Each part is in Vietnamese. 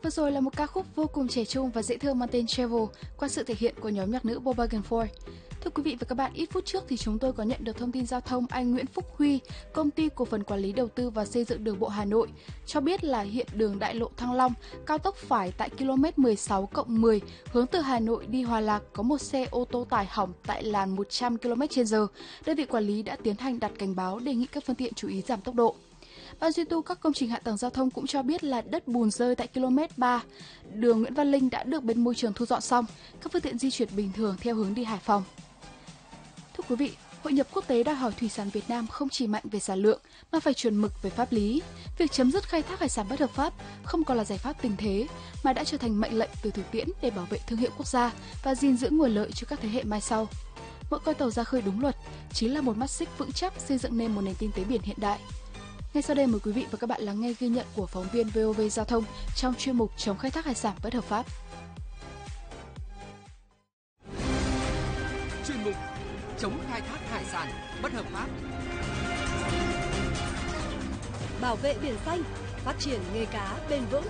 Vừa rồi là một ca khúc vô cùng trẻ trung và dễ thương mang tên Travel qua sự thể hiện của nhóm nhạc nữ Bobagn 4. Thưa quý vị và các bạn, ít phút trước thì chúng tôi có nhận được thông tin giao thông anh Nguyễn Phúc Huy, công ty cổ phần quản lý đầu tư và xây dựng đường bộ Hà Nội, cho biết là hiện đường đại lộ Thăng Long, cao tốc phải tại km 16+10 hướng từ Hà Nội đi Hòa Lạc có một xe ô tô tải hỏng tại làn 100 km/h. Đơn vị quản lý đã tiến hành đặt cảnh báo đề nghị các phương tiện chú ý giảm tốc độ. Ban duy tu các công trình hạ tầng giao thông cũng cho biết là đất bùn rơi tại km 3, đường Nguyễn Văn Linh đã được bên môi trường thu dọn xong, các phương tiện di chuyển bình thường theo hướng đi Hải Phòng. Thưa quý vị, hội nhập quốc tế đòi hỏi thủy sản Việt Nam không chỉ mạnh về sản lượng mà phải chuẩn mực về pháp lý. Việc chấm dứt khai thác hải sản bất hợp pháp không còn là giải pháp tình thế mà đã trở thành mệnh lệnh từ thực tiễn để bảo vệ thương hiệu quốc gia và gìn giữ nguồn lợi cho các thế hệ mai sau. Mỗi con tàu ra khơi đúng luật chính là một mắt xích vững chắc xây dựng nên một nền kinh tế biển hiện đại. Ngay sau đây mời quý vị và các bạn lắng nghe ghi nhận của phóng viên VOV Giao thông trong chuyên mục chống khai thác hải sản bất hợp pháp. Chuyên mục chống khai thác hải sản bất hợp pháp. Bảo vệ biển xanh, phát triển nghề cá bền vững.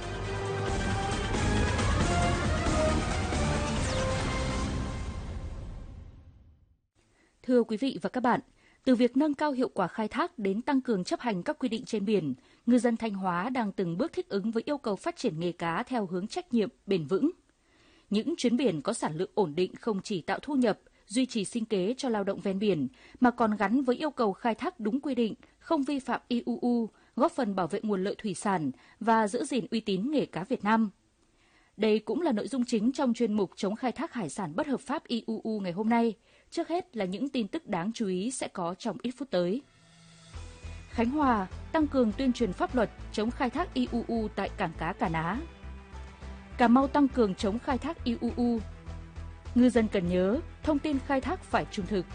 Thưa quý vị và các bạn, từ việc nâng cao hiệu quả khai thác đến tăng cường chấp hành các quy định trên biển, ngư dân Thanh Hóa đang từng bước thích ứng với yêu cầu phát triển nghề cá theo hướng trách nhiệm, bền vững. Những chuyến biển có sản lượng ổn định không chỉ tạo thu nhập, duy trì sinh kế cho lao động ven biển, mà còn gắn với yêu cầu khai thác đúng quy định, không vi phạm IUU, góp phần bảo vệ nguồn lợi thủy sản và giữ gìn uy tín nghề cá Việt Nam. Đây cũng là nội dung chính trong chuyên mục chống khai thác hải sản bất hợp pháp IUU ngày hôm nay. Trước hết là những tin tức đáng chú ý sẽ có trong ít phút tới. Khánh Hòa tăng cường tuyên truyền pháp luật chống khai thác IUU tại cảng cá Cả Ná. Cà Mau tăng cường chống khai thác IUU. Ngư dân cần nhớ, thông tin khai thác phải trung thực.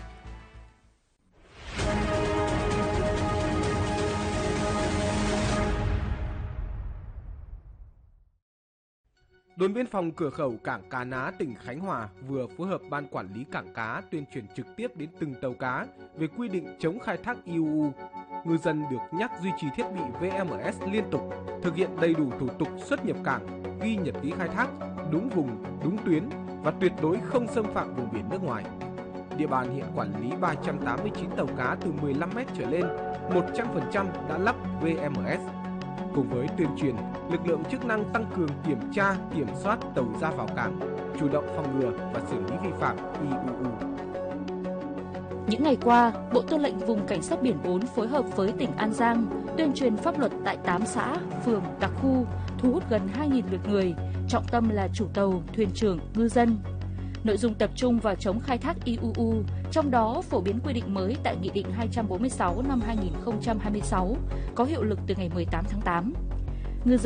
Đồn biên phòng cửa khẩu cảng Cá Ná, tỉnh Khánh Hòa vừa phối hợp ban quản lý cảng cá tuyên truyền trực tiếp đến từng tàu cá về quy định chống khai thác IUU. Ngư dân được nhắc duy trì thiết bị VMS liên tục, thực hiện đầy đủ thủ tục xuất nhập cảng, ghi nhật ký khai thác, đúng vùng, đúng tuyến và tuyệt đối không xâm phạm vùng biển nước ngoài. Địa bàn hiện quản lý 389 tàu cá từ 15 m trở lên, 100% đã lắp VMS. Cùng với tuyên truyền, lực lượng chức năng tăng cường kiểm tra, kiểm soát tàu ra vào cảng, chủ động phòng ngừa và xử lý vi phạm IUU. Những ngày qua, Bộ Tư lệnh Vùng Cảnh sát biển 4 phối hợp với tỉnh An Giang tuyên truyền pháp luật tại 8 xã, phường, đặc khu, thu hút gần 2.000 lượt người, trọng tâm là chủ tàu, thuyền trưởng, ngư dân. Nội dung tập trung vào chống khai thác IUU, trong đó phổ biến quy định mới tại Nghị định 246 năm 2026, có hiệu lực từ ngày 18 tháng 8.